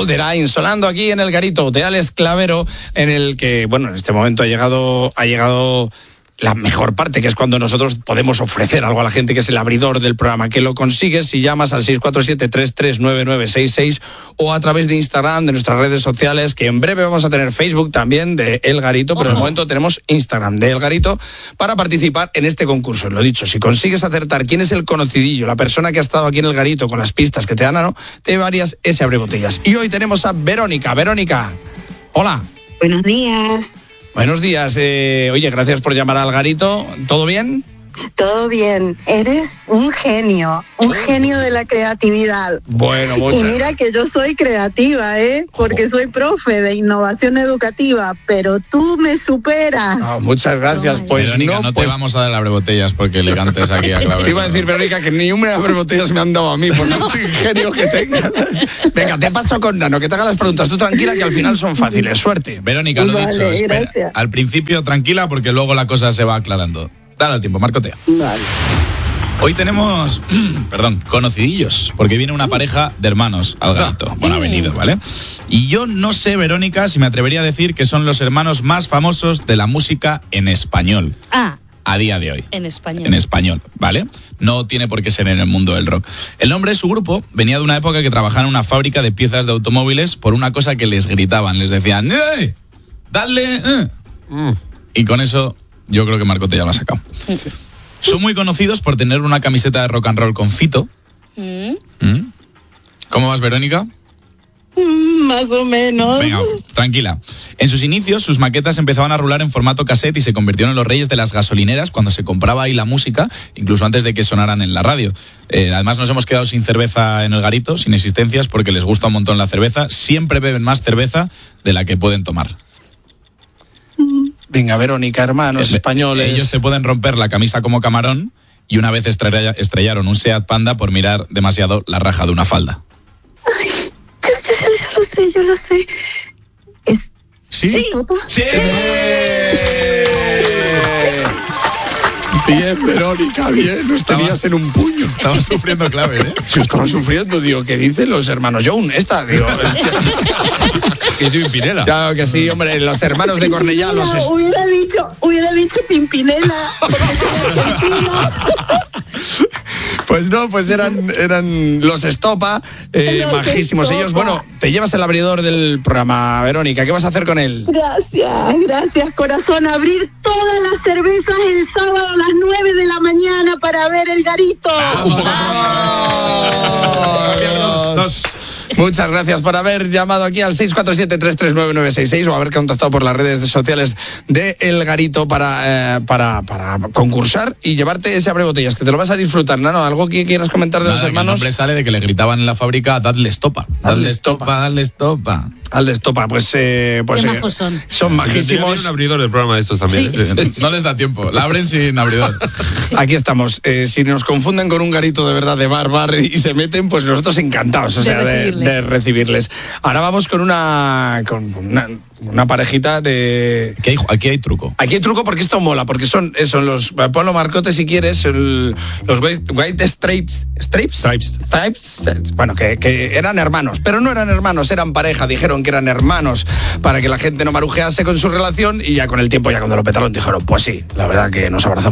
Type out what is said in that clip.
Golden Eye, sonando aquí en el Garito de Alex Clavero, en el que, bueno, en este momento ha llegado la mejor parte, que es cuando nosotros podemos ofrecer algo a la gente, que es el abridor del programa, que lo consigues si llamas al 647-339966 o a través de Instagram, de nuestras redes sociales, que en breve vamos a tener Facebook también de El Garito, pero de momento tenemos Instagram de El Garito para participar en este concurso. Lo dicho, si consigues acertar quién es el conocidillo, la persona que ha estado aquí en El Garito con las pistas que te dan, ¿no?, te llevarías ese abrebotellas. Y hoy tenemos a Verónica. Verónica, hola. Buenos días. Buenos días. Oye, gracias por llamar al Garito. ¿Todo bien? Todo bien. Eres un genio de la creatividad. Bueno, muchas. Y mira que yo soy creativa, porque soy profe de innovación educativa, pero tú me superas. Muchas gracias. Pues Verónica, no te vamos a dar abrebotellas porque elegantes aquí a Clavero. Te iba a decir, Verónica, que ni un abrebotellas me han dado a mí, por mucho ingenio que tengas. Venga, te paso con Nano, que te haga las preguntas. Tú tranquila, que al final son fáciles. Suerte. Verónica, lo dicho, espera. Al principio tranquila, porque luego la cosa se va aclarando. Dale al tiempo, Marcotea. Vale. Hoy tenemos, conocidillos, porque viene una pareja de hermanos al Garito. Bueno, ha venido, ¿vale? Y yo no sé, Verónica, si me atrevería a decir que son los hermanos más famosos de la música en español. A día de hoy. En español. En español, ¿vale? No tiene por qué ser en el mundo del rock. El nombre de su grupo venía de una época que trabajaban en una fábrica de piezas de automóviles por una cosa que les gritaban. Les decían, ¡eh! ¡Dale! Y con eso yo creo que Marcote ya lo ha sacado. Sí. Son muy conocidos por tener una camiseta de rock and roll con Fito. ¿Cómo vas, Verónica? Más o menos. Venga, tranquila. En sus inicios, sus maquetas empezaban a rular en formato cassette y se convirtieron en los reyes de las gasolineras cuando se compraba ahí la música, incluso antes de que sonaran en la radio. Además, nos hemos quedado sin cerveza en el Garito, sin existencias, porque les gusta un montón la cerveza. Siempre beben más cerveza de la que pueden tomar. Venga, Verónica, hermanos españoles. Ellos te pueden romper la camisa como camarón y una vez estrellaron un Seat Panda por mirar demasiado la raja de una falda. Ay, yo lo sé. ¿Es Topo? ¡Sí! Bien, Verónica, bien. Nos tenías en un puño. Estaba sufriendo clave, ¿eh? Yo estaba sufriendo, digo, ¿qué dicen los hermanos Young? Digo... Que soy Pimpinela. Claro que sí, hombre, los hermanos de Cornellá los... Hubiera dicho Pimpinela. Pues no, pues eran los Estopa, majísimos ellos. Bueno, te llevas el abridor del programa, Verónica. ¿Qué vas a hacer con él? Gracias, corazón. Abrir todas las cervezas el sábado a las 9 de la mañana para ver el Garito. ¡Vamos! Muchas gracias por haber llamado aquí al 647-339-966 o haber contactado por las redes sociales de El Garito para concursar y llevarte ese abrebotellas, que te lo vas a disfrutar, ¿no? ¿Algo que quieras comentar de los hermanos? El nombre sale de que le gritaban en la fábrica, dadle estopa. Dadle estopa. Al Estopa, pues son majísimos. Tiene un abridor del programa de estos también. Sí. No les da tiempo, la abren sin abridor. Aquí estamos. Si nos confunden con un Garito de verdad de bar y se meten, pues nosotros encantados, o sea, de recibirles. Ahora vamos con una parejita de... Aquí hay truco. Aquí hay truco porque esto mola, porque son los... Ponlo, Marcote, si quieres, los White Stripes. Bueno, que eran hermanos, pero no eran hermanos, eran pareja. Dijeron que eran hermanos para que la gente no marujease con su relación y ya con el tiempo, ya cuando lo petaron, dijeron, pues sí, la verdad que nos abrazamos.